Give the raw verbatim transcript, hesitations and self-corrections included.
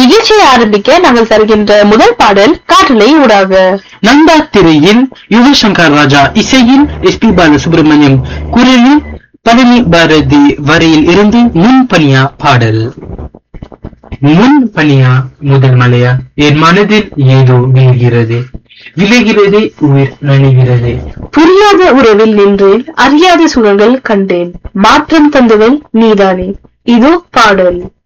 நிகழ்ச்சியை ஆரம்பிக்க நாங்கள் தருகின்ற முதல் பாடல் காற்றலை ஊடாக. நந்தா திரையில் யுவசங்கர் ராஜா இசையில் எஸ் பி பாலசுப்ரமணியம் குரலில் பழனி பாரதி வரையில் இருந்து முன் பனியா பாடல். முன் பனியா முதல் மலையா என் மனதில் ஏதோ விழுகிறது, விளைகிறது உயிர் நனைகிறது. புரியாத உறவில் நின்றேன், அறியாத சுகங்கள் கண்டேன், மாற்றம் தந்தவள் நீதானே. இதோ பாடல்.